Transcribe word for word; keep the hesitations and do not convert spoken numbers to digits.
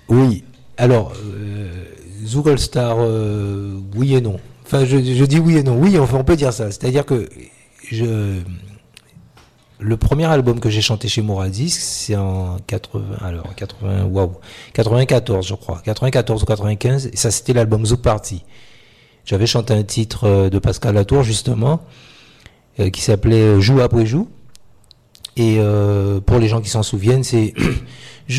Oui. Alors, euh, Zouk All Star, euh, oui et non. Enfin, je, je dis oui et non. Oui, enfin, on peut dire ça. C'est-à-dire que je, le premier album que j'ai chanté chez Moradisc, c'est en quatre-vingts, alors quatre-vingts, waouh, quatre-vingt-quatorze, je crois, quatre-vingt-quatorze ou quatre-vingt-quinze. Et ça, c'était l'album Zouk Party. J'avais chanté un titre euh, de Pascal Latour justement, euh, qui s'appelait Joue après joue. Et euh, pour les gens qui s'en souviennent, c'est